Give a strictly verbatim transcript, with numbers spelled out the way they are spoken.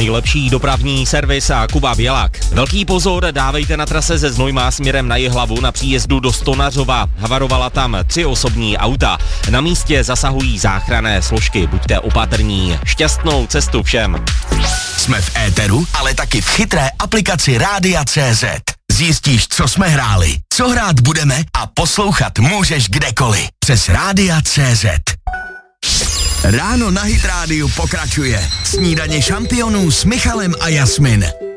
nejlepší dopravní servis a Kuba Bělák. Velký pozor dávejte na trase ze Znojma směrem na Jihlavu na příjezdu do Stonařova. Havarovala tam tři osobní auta. Na místě zasahují záchranné složky. Buďte opatrní. Šťastnou cestu všem. Jsme v éteru, ale taky v chytré aplikaci Rádia tečka cé zet. Zjistíš, co jsme hráli, co hrát budeme a poslouchat můžeš kdekoliv. Přes Rádia tečka cé zet. Ráno na Hit Rádiu pokračuje. Snídaně šampionů s Michalem a Jasmin.